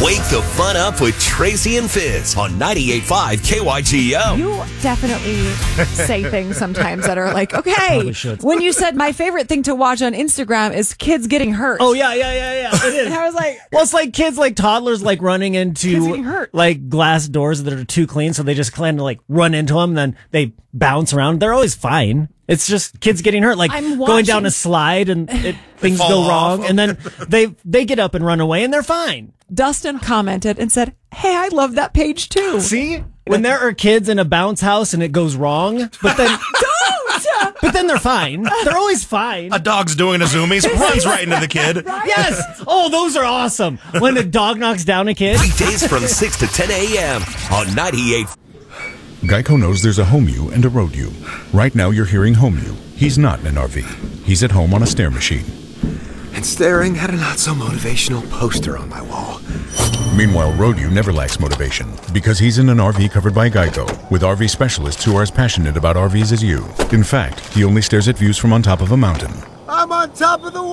Wake the fun up with Tracy and Fizz on 98.5 KYGO. You definitely say things sometimes that are like, okay, when you said my favorite thing to watch on Instagram is kids getting hurt. Oh, yeah. It is. And I was like, well, it's like kids, like toddlers, like running into like glass doors that are too clean. So they just kind of like run into them. Then they bounce around. They're always fine. It's just kids getting hurt, like going down a slide and things go wrong. And then they get up and run away and they're fine. Dustin commented and said, hey, I love that page too. See, when there are kids in a bounce house and it goes wrong, but then but then they're fine. They're always fine. A dog's doing a zoomies, runs right into the kid. Right? Yes. Oh, those are awesome. When a dog knocks down a kid. Weekdays from 6 to 10 a.m. on 98. Geico knows there's a home you and a road you. Right now you're hearing home you. He's not in an RV. He's at home on a stair machine. And staring at a not-so-motivational poster on my wall. Meanwhile, road you never lacks motivation because he's in an RV covered by Geico with RV specialists who are as passionate about RVs as you. In fact, he only stares at views from on top of a mountain. I'm on top of the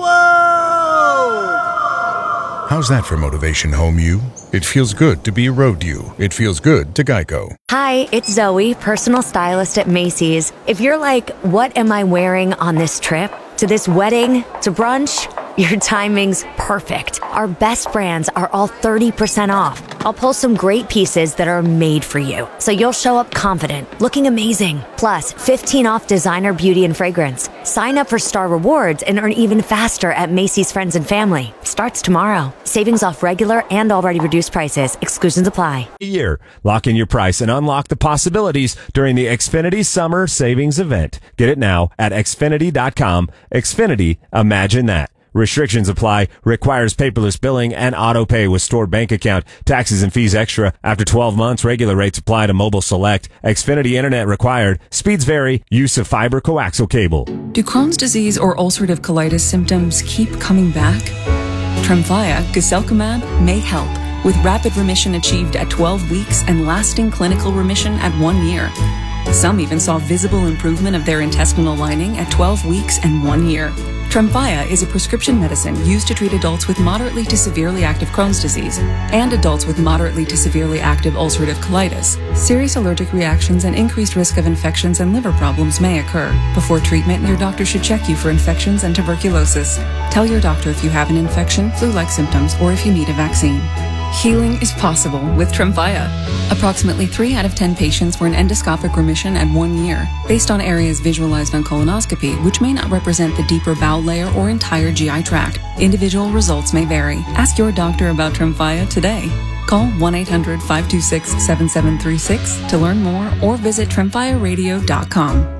world! How's that for motivation, home you? It feels good to be road you. It feels good to Geico. Hi, it's Zoe, personal stylist at Macy's. If you're like, what am I wearing on this trip? To this wedding? To brunch? Your timing's perfect. Our best brands are all 30% off. I'll pull some great pieces that are made for you, so you'll show up confident, looking amazing. Plus, 15 off designer beauty and fragrance. Sign up for Star Rewards and earn even faster at Macy's Friends and Family. Starts tomorrow. Savings off regular and already reduced prices. Exclusions apply. Year. Lock in your price and unlock the possibilities during the Xfinity Summer Savings Event. Get it now at Xfinity.com. Xfinity, imagine that. Restrictions apply. Requires paperless billing and auto pay with stored bank account. Taxes and fees extra. After 12 months, regular rates apply to Mobile Select. Xfinity Internet required. Speeds vary. Use of fiber coaxial cable. Do Crohn's disease or ulcerative colitis symptoms keep coming back? Tremfya, guselkumab, may help, with rapid remission achieved at 12 weeks and lasting clinical remission at 1 year. Some even saw visible improvement of their intestinal lining at 12 weeks and 1 year. Tremfya is a prescription medicine used to treat adults with moderately to severely active Crohn's disease and adults with moderately to severely active ulcerative colitis. Serious allergic reactions and increased risk of infections and liver problems may occur. Before treatment, your doctor should check you for infections and tuberculosis. Tell your doctor if you have an infection, flu-like symptoms, or if you need a vaccine. Healing is possible with Tremfya. Approximately 3 out of 10 patients were in endoscopic remission at 1 year, based on areas visualized on colonoscopy, which may not represent the deeper bowel layer or entire GI tract. Individual results may vary. Ask your doctor about Tremfya today. Call 1-800-526-7736 to learn more or visit TremfyaRadio.com.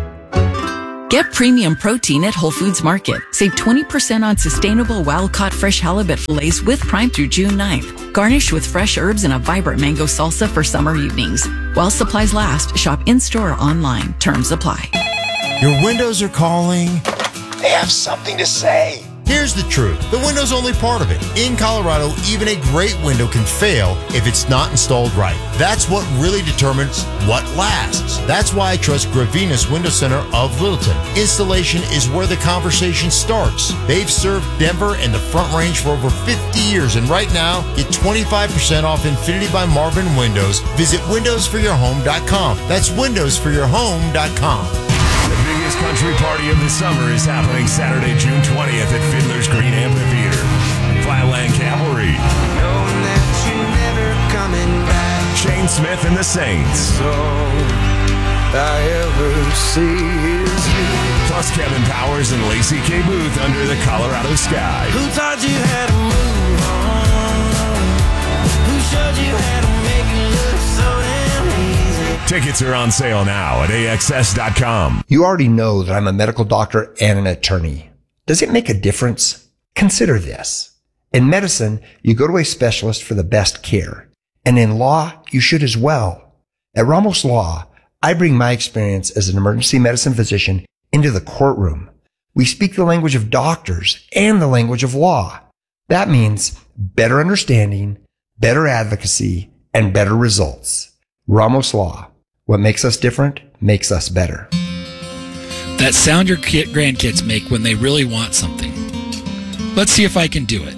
Get premium protein at Whole Foods Market. Save 20% on sustainable wild-caught fresh halibut fillets with Prime through June 9th. Garnished with fresh herbs and a vibrant mango salsa for summer evenings. While supplies last, shop in-store or online. Terms apply. Your windows are calling. They have something to say. Here's the truth. The window's only part of it. In Colorado, even a great window can fail if it's not installed right. That's what really determines what lasts. That's why I trust Gravinus Window Center of Littleton. Installation is where the conversation starts. They've served Denver and the Front Range for over 50 years, and right now, get 25% off Infinity by Marvin Windows. Visit windowsforyourhome.com. That's windowsforyourhome.com. The biggest country party of the summer is happening Saturday, June 20th at Fiddler's Green Amphitheater. Flatland Cavalry. Knowing that you're never coming back. Shane Smith and the Saints. All I ever see is you. Plus Kevin Powers and Lacey K. Booth under the Colorado sky. Who taught you how to move on? Who showed you how to make it look so damn easy? Tickets are on sale now at AXS.com. You already know that I'm a medical doctor and an attorney. Does it make a difference? Consider this. In medicine, you go to a specialist for the best care. And in law, you should as well. At Ramos Law, I bring my experience as an emergency medicine physician into the courtroom. We speak the language of doctors and the language of law. That means better understanding, better advocacy, and better results. Ramos Law. What makes us different makes us better. That sound your grandkids make when they really want something. Let's see if I can do it.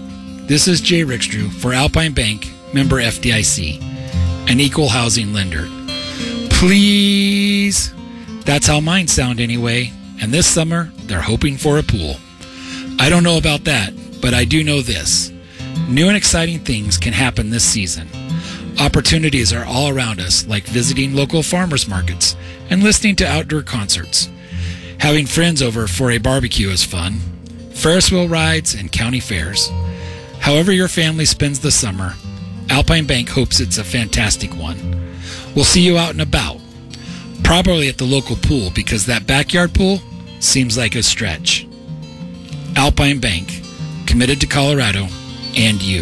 This is Jay Rickstrew for Alpine Bank, member FDIC, an equal housing lender. Please. That's how mine sound anyway. And this summer, they're hoping for a pool. I don't know about that, but I do know this. New and exciting things can happen this season. Opportunities are all around us, like visiting local farmers markets and listening to outdoor concerts. Having friends over for a barbecue is fun. Ferris wheel rides and county fairs. However your family spends the summer, Alpine Bank hopes it's a fantastic one. We'll see you out and about. Probably at the local pool, because that backyard pool seems like a stretch. Alpine Bank, committed to Colorado and you.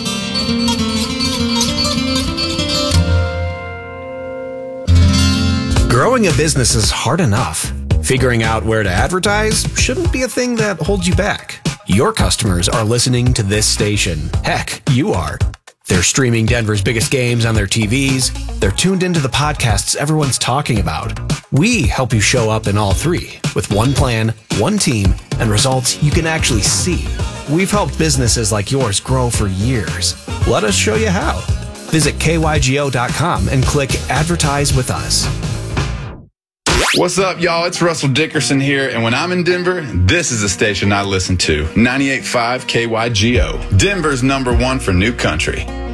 Growing a business is hard enough. Figuring out where to advertise shouldn't be a thing that holds you back. Your customers are listening to this station. Heck, you are. They're streaming Denver's biggest games on their TVs. They're tuned into the podcasts everyone's talking about. We help you show up in all three with one plan, one team, and results you can actually see. We've helped businesses like yours grow for years. Let us show you how. Visit kygo.com and click Advertise with Us. What's up, y'all? It's Russell Dickerson here, and when I'm in Denver, this is the station I listen to, 98.5 KYGO, Denver's #1 for new country.